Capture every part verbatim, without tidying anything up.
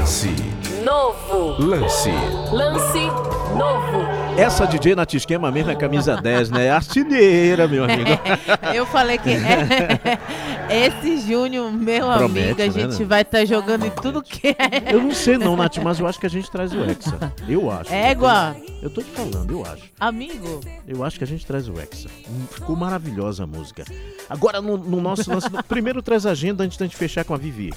Lance Novo. Lance. Lance novo. Essa D J Nath Esquema mesmo é camisa dez, né? É artilheira, meu amigo. Eu falei que é, esse junho, meu Promete, amigo, a né, gente né? vai estar jogando em tudo que é. Eu não sei não, Nath, mas eu acho que a gente traz o Hexa. Eu acho. Égua, Eu tô te falando, eu acho. amigo. Eu acho que a gente traz o Hexa. Hum, Ficou maravilhosa a música. Agora, no, no nosso lance, no- primeiro traz a agenda antes da gente fechar com a Vivi.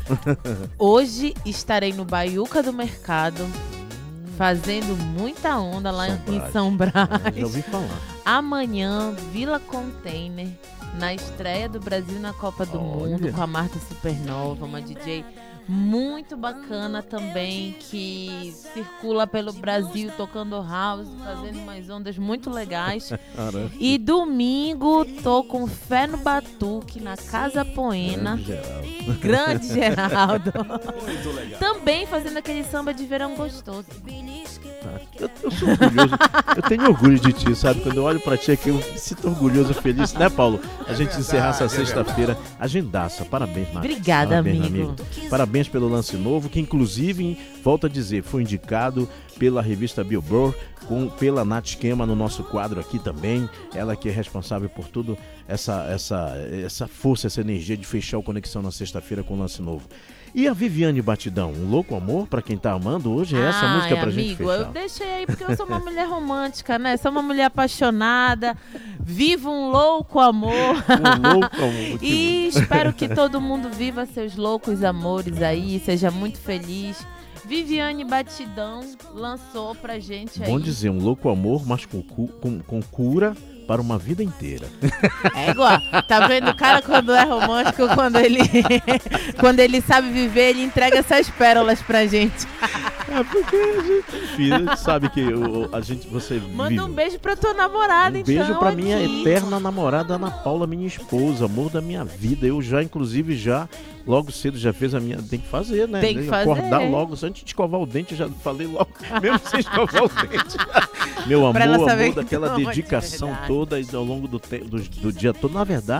Hoje estarei no Baiuca do Mercado, fazendo muita onda lá São em Brás. São Brás. Já ouvi falar. Amanhã, Vila Container, na estreia do Brasil na Copa do Olha. Mundo, com a Marta Supernova, uma D J muito bacana também, que circula pelo Brasil tocando house, fazendo umas ondas muito legais. Caramba. E domingo, tô com Fé no Batuque, na Casa Poena. Geral. Grande Geraldo. Também fazendo aquele samba de verão gostoso. Eu, eu sou orgulhoso, eu tenho orgulho de ti, sabe? Quando eu olho pra ti aqui, eu me sinto orgulhoso, feliz, né, Paulo? A gente encerrar essa sexta-feira, agendaça. Parabéns, Nath. Obrigada, Parabéns, amigo. Parabéns pelo lance novo, que inclusive, volto a dizer, foi indicado pela revista Billboard, com, pela Nath Esquema no nosso quadro aqui também. Ela que é responsável por tudo essa, essa, essa força, essa energia de fechar o Conexão na sexta-feira com o lance novo. E a Viviane Batidão, um louco amor pra quem tá amando hoje? É essa Ai, música pra amigo, gente fechar. eu deixei aí porque eu sou uma mulher romântica, né? Sou uma mulher apaixonada, vivo um louco amor. Um louco amor. que E espero que todo mundo viva seus loucos amores aí, seja muito feliz. Viviane Batidão lançou pra gente aí. Bom dizer, um louco amor, mas com, cu- com, com cura para uma vida inteira. É igual, tá vendo o cara quando é romântico, quando ele, quando ele sabe viver, ele entrega essas pérolas pra gente. É porque a gente, enfim, a gente sabe que o- a gente, você Manda vive. um beijo pra tua namorada, Um então. beijo pra minha aqui. eterna namorada Ana Paula, minha esposa, amor da minha vida. Eu já, inclusive, já, logo cedo, já fez a minha... Tem que fazer, né? Tem que fazer. Acordar logo, antes de escovar o dente, eu já falei logo, mesmo sem escovar o dente. Meu Pra ela amor, saber amor que daquela não é de dedicação verdade. toda e ao longo do, te- do, do dia todo. Na verdade,